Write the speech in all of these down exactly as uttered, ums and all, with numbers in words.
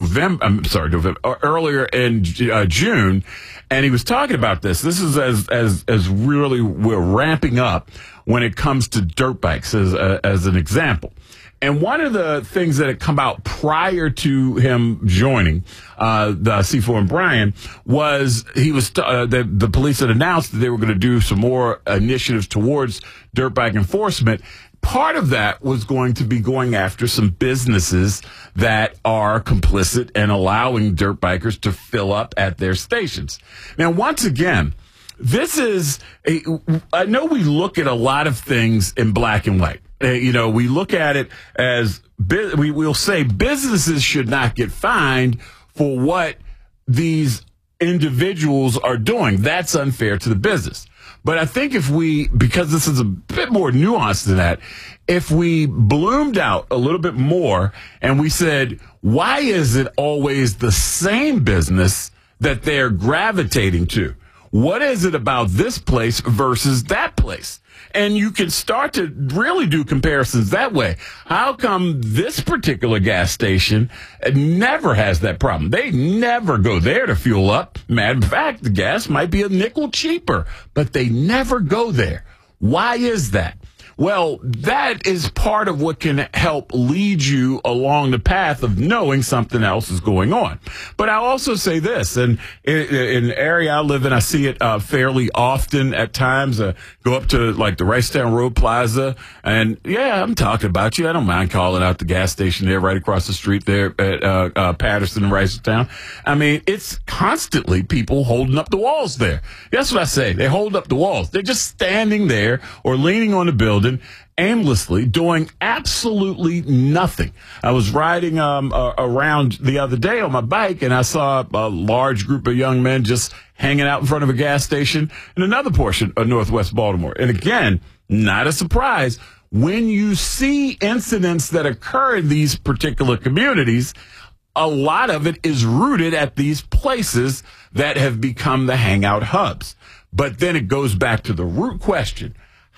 November. I'm sorry, November, earlier in uh, June, and he was talking about this. This is as as as really we're ramping up when it comes to dirt bikes as uh, as an example. And one of the things that had come out prior to him joining uh, the C four and Bryan was he was uh, the, the police had announced that they were going to do some more initiatives towards dirt bike enforcement. Part of that was going to be going after some businesses that are complicit in allowing dirt bikers to fill up at their stations. Now, once again, this is a, I know we look at a lot of things in black and white. Uh, you know, we look at it as bu- we will say businesses should not get fined for what these individuals are doing. That's unfair to the business. But I think if we, because this is a bit more nuanced than that, if we bloomed out a little bit more and we said, why is it always the same business that they're gravitating to? What is it about this place versus that place? And you can start to really do comparisons that way. How come this particular gas station never has that problem? They never go there to fuel up. Matter of fact, the gas might be a nickel cheaper, but they never go there. Why is that? Well, that is part of what can help lead you along the path of knowing something else is going on. But I'll also say this, and in, in the area I live in, I see it uh, fairly often at times. Uh, go up to like the Ricetown Road Plaza, and yeah, I'm talking about you. I don't mind calling out the gas station there right across the street there at uh, uh, Patterson and Ricetown. I mean, it's constantly people holding up the walls there. That's what I say. They hold up the walls. They're just standing there or leaning on the building aimlessly, doing absolutely nothing. I was riding um, uh, around the other day on my bike, and I saw a large group of young men just hanging out in front of a gas station in another portion of Northwest Baltimore. And again, not a surprise. When you see incidents that occur in these particular communities, a lot of it is rooted at these places that have become the hangout hubs. But then it goes back to the root question.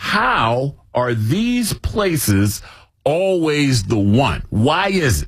How are these places always the one? Why is it?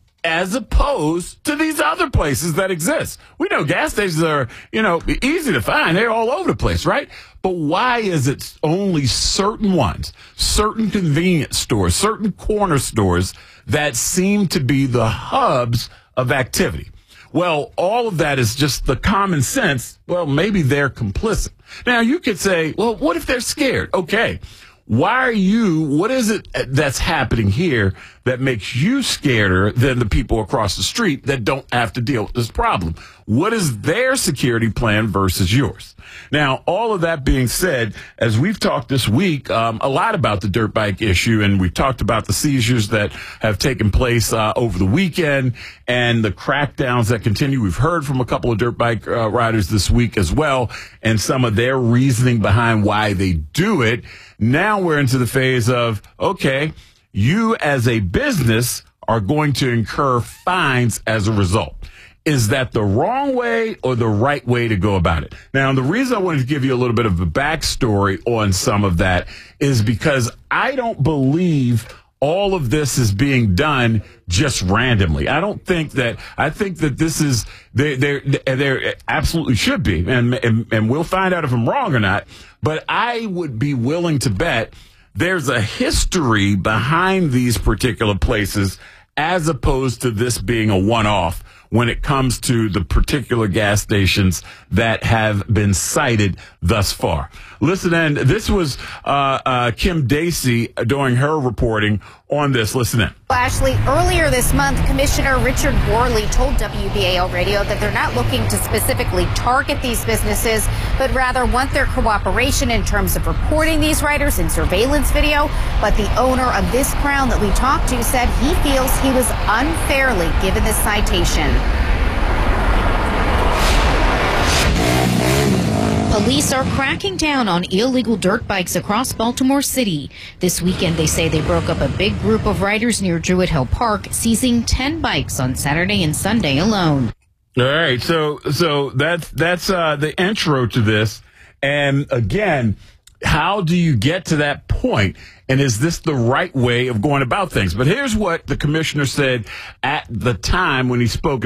As opposed to these other places that exist. We know gas stations are, you know, easy to find. They're all over the place, right? But why is it only certain ones, certain convenience stores, certain corner stores that seem to be the hubs of activity? Well, all of that is just the common sense. Well, maybe they're complicit. Now, you could say, well, what if they're scared? Okay. Why are you, what is it that's happening here that makes you scarier than the people across the street that don't have to deal with this problem? What is their security plan versus yours? Now, all of that being said, as we've talked this week um, a lot about the dirt bike issue, and we've talked about the seizures that have taken place uh, over the weekend and the crackdowns that continue. We've heard from a couple of dirt bike uh, riders this week as well, and some of their reasoning behind why they do it. Now we're into the phase of, okay, you as a business are going to incur fines as a result. Is that the wrong way or the right way to go about it? Now, the reason I wanted to give you a little bit of a backstory on some of that is because I don't believe all of this is being done just randomly. I don't think that, I think that this is, there, there, there absolutely should be, and, and, and we'll find out if I'm wrong or not, but I would be willing to bet there's a history behind these particular places as opposed to this being a one-off when it comes to the particular gas stations that have been cited thus far. Listen, and this was uh, uh, Kim Dacey doing her reporting on this. Listen in. Ashley, earlier this month, Commissioner Richard Worley told W B A L Radio that they're not looking to specifically target these businesses, but rather want their cooperation in terms of reporting these riders in surveillance video. But the owner of this Crown that we talked to said he feels he was unfairly given this citation. Police are cracking down on illegal dirt bikes across Baltimore City. This weekend, they say they broke up a big group of riders near Druid Hill Park, seizing ten bikes on Saturday and Sunday alone. All right, so so that's that's uh, the intro to this. And again, how do you get to that point? And is this the right way of going about things? But here's what the commissioner said at the time when he spoke